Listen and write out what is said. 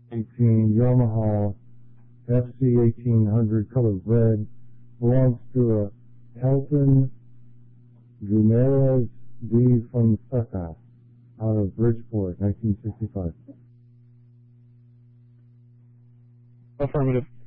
18 Yamaha FC 1800 color red, belongs to a Helton Guimarães de Fonseca out of Bridgeport, 1965. Affirmative.